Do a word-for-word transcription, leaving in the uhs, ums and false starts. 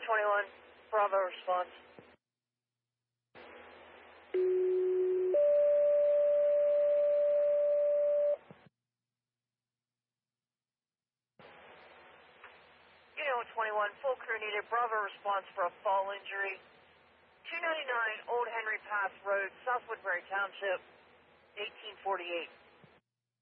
twenty-one, Bravo response. Unit twenty-one, full crew needed. Bravo response for a fall injury. two ninety-nine Old Henry Path Road, South Woodbury Township, eighteen forty-eight.